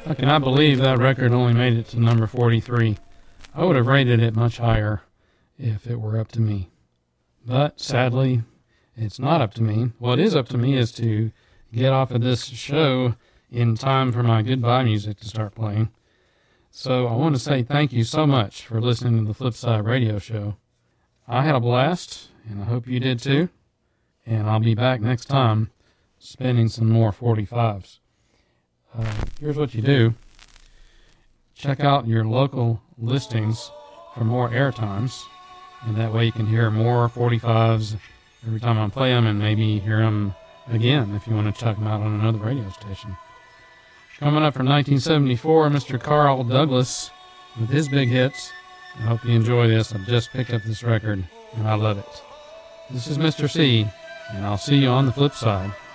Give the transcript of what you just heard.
I cannot believe that record only made it to number 43. I would have rated it much higher if it were up to me. But, sadly, it's not up to me. What is up to me is to get off of this show in time for my goodbye music to start playing. So I want to say thank you so much for listening to the Flipside Radio Show. I had a blast, and I hope you did too. And I'll be back next time spinning some more 45s. Here's what you do. Check out your local listings for more air times, and that way you can hear more 45s every time I play them, and maybe hear them again if you want to check them out on another radio station. Coming up from 1974, Mr. Carl Douglas with his big hits. I hope you enjoy this. I just picked up this record, and I love it. This is Mr. C, and I'll see you on the flip side.